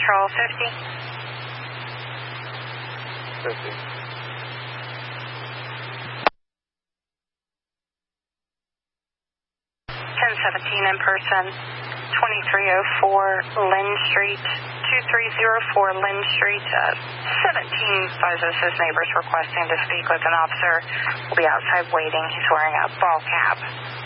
Patrol 50. 50. 1017 in person, 2304 Lynn Street, 2304 Lynn Street. 17 buzzes neighbors requesting to speak with an officer. Will be outside waiting. He's wearing a ball cap.